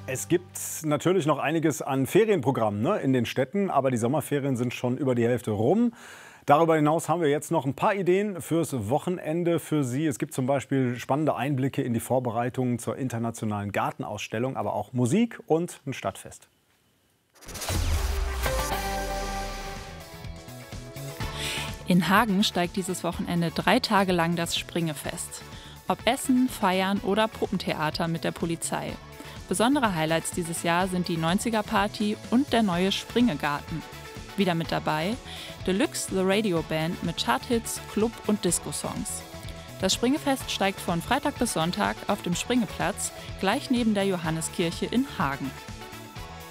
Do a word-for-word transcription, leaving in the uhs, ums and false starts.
Es gibt natürlich noch einiges an Ferienprogrammen, ne, in den Städten, aber die Sommerferien sind schon über die Hälfte rum. Darüber hinaus haben wir jetzt noch ein paar Ideen fürs Wochenende für Sie. Es gibt zum Beispiel spannende Einblicke in die Vorbereitungen zur internationalen Gartenausstellung, aber auch Musik und ein Stadtfest. In Hagen steigt dieses Wochenende drei Tage lang das Springefest. Ob Essen, Feiern oder Puppentheater mit der Polizei. Besondere Highlights dieses Jahr sind die neunziger-Party und der neue Springegarten. Wieder mit dabei Deluxe The Radio Band mit Charthits, Club- und Disco-Songs. Das Springefest steigt von Freitag bis Sonntag auf dem Springeplatz, gleich neben der Johanneskirche in Hagen.